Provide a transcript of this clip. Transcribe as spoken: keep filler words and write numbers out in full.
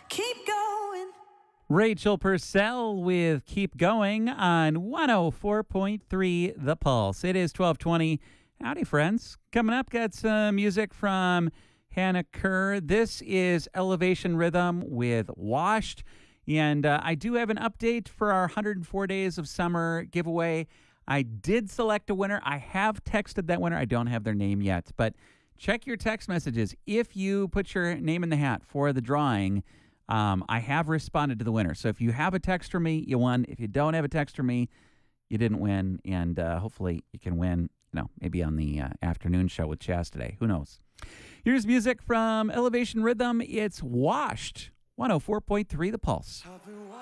Keep going. Rachel Purcell with Keep Going on one oh four point three The Pulse. It is twelve twenty. Howdy, friends. Coming up, got some music from Hannah Kerr. This is Elevation Rhythm with Washed. And uh, I do have an update for our one hundred four Days of Summer giveaway. I did select a winner. I have texted that winner. I don't have their name yet, but check your text messages. If you put your name in the hat for the drawing, um, I have responded to the winner. So if you have a text from me, you won. If you don't have a text from me, you didn't win. And uh, hopefully you can win, you know, maybe on the uh, afternoon show with Chaz today. Who knows? Here's music from Elevation Rhythm. It's Washed. one oh four point three The Pulse.